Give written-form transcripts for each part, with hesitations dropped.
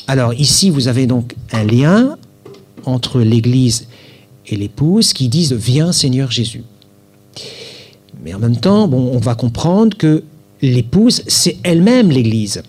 Alors ici, vous avez donc un lien entre l'Église et l'épouse qui disent « Viens Seigneur Jésus ». Mais en même temps, on va comprendre que l'épouse, c'est elle-même l'Église.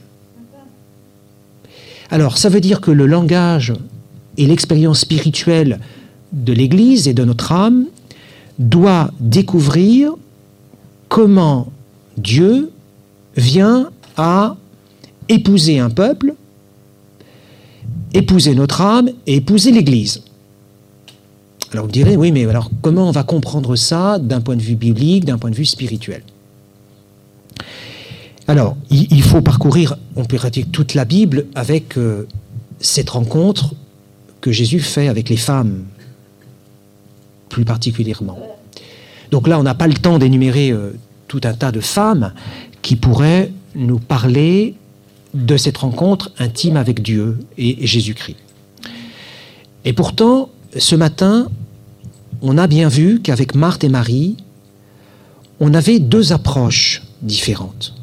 Alors, ça veut dire que le langage et l'expérience spirituelle de l'Église et de notre âme doit découvrir comment Dieu vient à épouser un peuple, épouser notre âme et épouser l'Église. Alors vous direz, oui, mais alors comment on va comprendre ça d'un point de vue biblique, d'un point de vue spirituel? Alors, il faut parcourir, on peut dire, toute la Bible avec cette rencontre que Jésus fait avec les femmes, plus particulièrement. Donc là, on n'a pas le temps d'énumérer tout un tas de femmes qui pourraient nous parler de cette rencontre intime avec Dieu et Jésus-Christ. Et pourtant, ce matin, on a bien vu qu'avec Marthe et Marie, on avait deux approches différentes.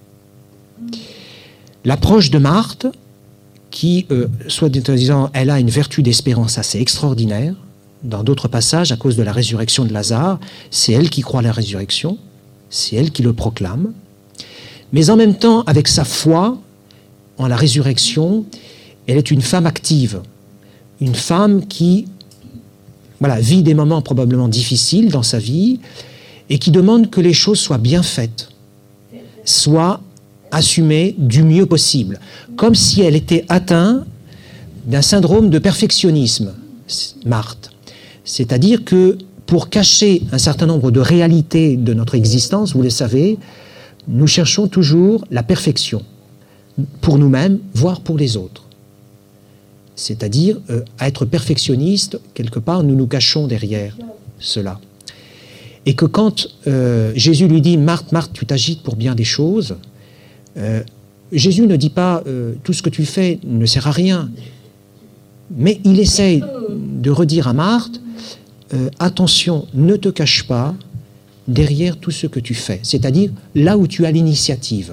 L'approche de Marthe, qui, soit disant, elle a une vertu d'espérance assez extraordinaire. Dans d'autres passages, à cause de la résurrection de Lazare, c'est elle qui croit à la résurrection, c'est elle qui le proclame. Mais en même temps, avec sa foi en la résurrection, elle est une femme active, une femme qui vit des moments probablement difficiles dans sa vie et qui demande que les choses soient bien faites, soient assumées du mieux possible, comme si elle était atteinte d'un syndrome de perfectionnisme, Marthe. C'est-à-dire que pour cacher un certain nombre de réalités de notre existence, vous le savez, nous cherchons toujours la perfection, pour nous-mêmes, voire pour les autres. C'est-à-dire, à être perfectionniste, quelque part, nous nous cachons derrière cela. Et que quand Jésus lui dit « Marthe, Marthe, tu t'agites pour bien des choses », Jésus ne dit pas « tout ce que tu fais ne sert à rien ». Mais il essaye de redire à Marthe « attention, ne te cache pas derrière tout ce que tu fais », c'est-à-dire là où tu as l'initiative.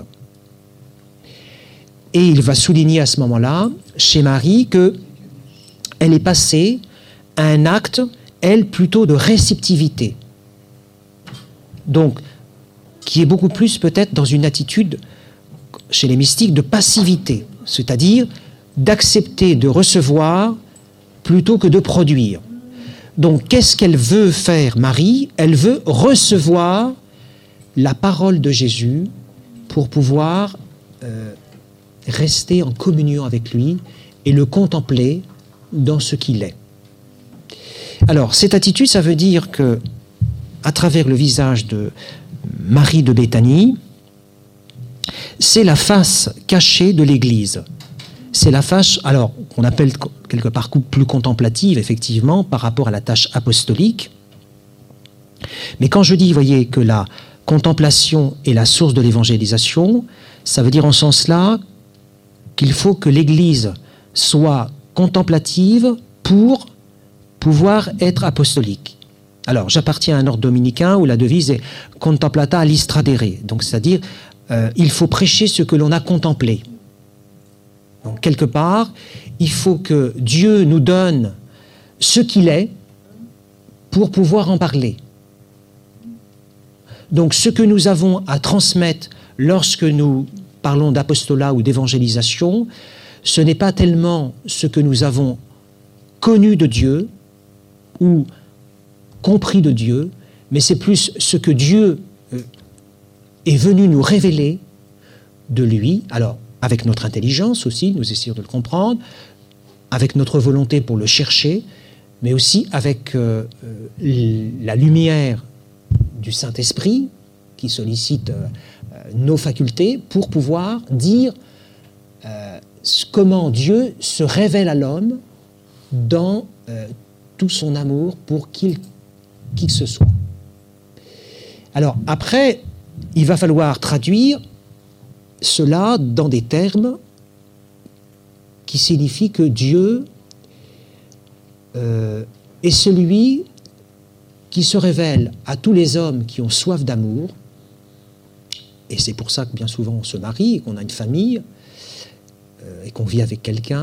Et il va souligner à ce moment-là, chez Marie, qu'elle est passée à un acte, elle, plutôt de réceptivité. Donc, qui est beaucoup plus peut-être dans une attitude, chez les mystiques, de passivité, c'est-à-dire d'accepter de recevoir plutôt que de produire. Donc, qu'est-ce qu'elle veut faire, Marie? Elle veut recevoir la parole de Jésus pour pouvoir rester en communion avec lui et le contempler dans ce qu'il est. Alors, cette attitude, ça veut dire que, à travers le visage de Marie de Béthanie, c'est la face cachée de l'Église. C'est la face, alors, qu'on appelle quelque part plus contemplative, effectivement, par rapport à la tâche apostolique. Mais quand je dis, voyez, que la contemplation est la source de l'évangélisation, ça veut dire en ce sens-là qu'il faut que l'Église soit contemplative pour pouvoir être apostolique. Alors, j'appartiens à un ordre dominicain où la devise est « contemplata alistradere », donc c'est-à-dire il faut prêcher ce que l'on a contemplé. Donc, quelque part, il faut que Dieu nous donne ce qu'il est pour pouvoir en parler. Donc, ce que nous avons à transmettre lorsque nous parlons d'apostolat ou d'évangélisation, ce n'est pas tellement ce que nous avons connu de Dieu ou compris de Dieu, mais c'est plus ce que Dieu est venu nous révéler de lui, alors avec notre intelligence aussi, nous essayons de le comprendre, avec notre volonté pour le chercher, mais aussi avec la lumière du Saint-Esprit qui sollicite nos facultés pour pouvoir dire comment Dieu se révèle à l'homme dans tout son amour pour qui que ce soit. Alors après, il va falloir traduire cela dans des termes qui signifient que Dieu est celui qui se révèle à tous les hommes qui ont soif d'amour, et c'est pour ça que bien souvent on se marie et qu'on a une famille et qu'on vit avec quelqu'un.